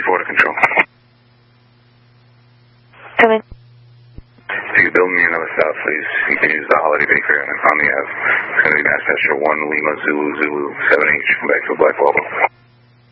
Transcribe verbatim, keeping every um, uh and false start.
four to control. Come in. If you could build me another south, please. You can use the Holiday Baker on the Ave. It's going to be Mass Passenger one Lima Zulu Zulu seven H. Come back to a Black Volvo.